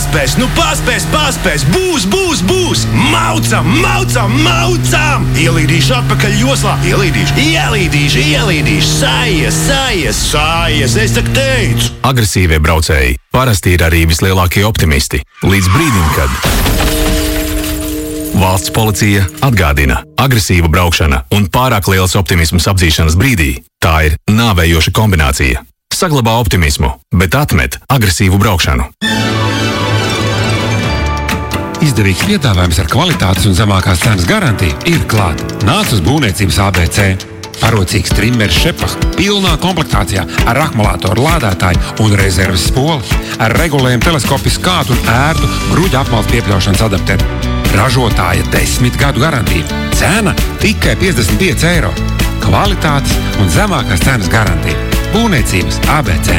Paspēs! Būs! Maucam! Ielīdīšu atpakaļ joslā! Ielīdīšu! Sājies! Es tak teicu! Agresīvie braucēji parasti ir arī vislielākie optimisti. Līdz brīdim, kad valsts policija atgādina: agresīva braukšana un pārāk liels optimisms apdzīšanas brīdī – tā ir nāvējoša kombinācija. Saglabā optimismu, bet atmet agresīvu braukšanu. Izdevīgs piedāvājums ar kvalitātes un zemākās cenas garantiju ir klāt. Nāc uz būvniecības ABC. Parocīgs trimmers Šepach pilnā komplektācijā ar akumulātoru lādētāju un rezerves spoli, ar regulējumu teleskopisku skātu un ērtu gruģa apmaltu piepļaušanas adapteru. Ražotāja 10 gadu garantija. Cena tikai 55 eiro. Kvalitātes un zemākās cenas garantija. Būvniecības ABC.